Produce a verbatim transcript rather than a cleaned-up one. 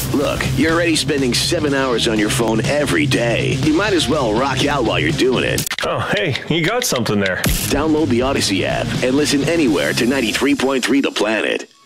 Look, you're already spending seven hours on your phone every day. You might as well rock out while you're doing it. Oh, hey, you got something there. Download the Odyssey app and listen anywhere to ninety-three point three The Planet.